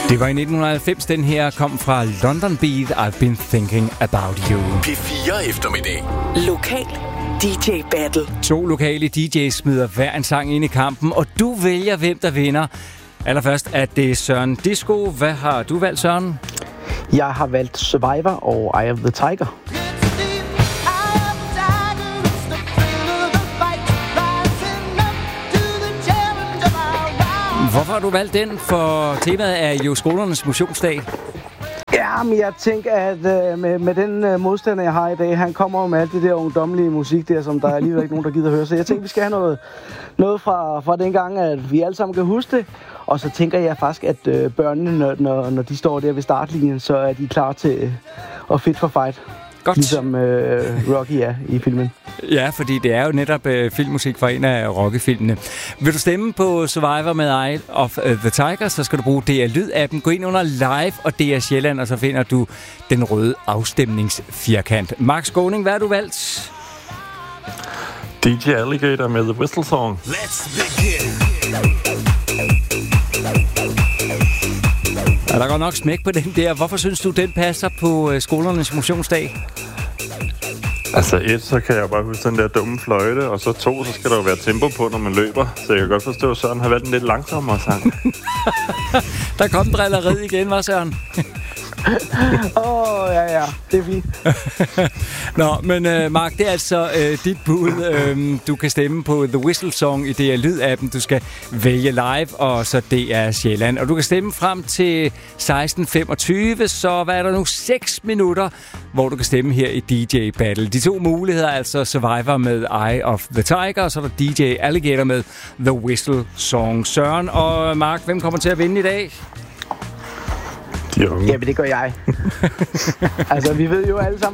Det var i 1990, den her kom fra London Beat, I've Been Thinking About You. P4 eftermiddag. Lokal DJ Battle. 2 lokale DJ's smider hver en sang ind i kampen, og du vælger, hvem der vinder. Allerførst er det Søren Disco. Hvad har du valgt, Søren? Jeg har valgt Survivor og Eye of the Tiger. Hvorfor har du valgt den? For temaet er jo skolernes motionsdag. Ja, men jeg tænker, at med den modstander, jeg har i dag, han kommer jo med alt det der ungdommelige musik der, som der er alligevel ikke nogen, der gider høre. Så jeg tænker, vi skal have noget fra den gang, at vi alle sammen kan huske det. Og så tænker jeg faktisk, at børnene, når de står der ved startlinjen, så er de klar til at fit for fight. Godt. Ligesom Rocky er i filmen. Ja, fordi det er jo netop filmmusik fra en af Rocky-filmene. Vil du stemme på Survivor med Eye of the Tiger, så skal du bruge DR Lyd-appen. Gå ind under Live og DR Sjælland, og så finder du den røde afstemningsfirkant. Mark Skåning, hvad har du valgt? DJ Alligator med The Whistle Song. Let's begin. Er der godt nok smæk på den der? Hvorfor synes du, den passer på skolernes motionsdag? Altså 1, så kan jeg bare huske den der dumme fløjte, og så 2, så skal der jo være tempo på, når man løber. Så jeg kan godt forstå, at Søren har valgt en lidt langsommere sang. Der kom drilleriet igen, var Søren? Ja, det er fint. Nå, men Mark, det er altså dit bud. Du kan stemme på The Whistle Song i DR Lyd-appen. Du skal vælge live, og så DR Sjælland. Og du kan stemme frem til 16:25, så hvad er der nu? 6 minutter, hvor du kan stemme her i DJ Battle. De 2 muligheder er altså Survivor med Eye of the Tiger, og så er der DJ Alligator med The Whistle Song. Søren og Mark, hvem kommer til at vinde i dag? Jamen, det gør jeg. Altså, vi ved jo alle sammen,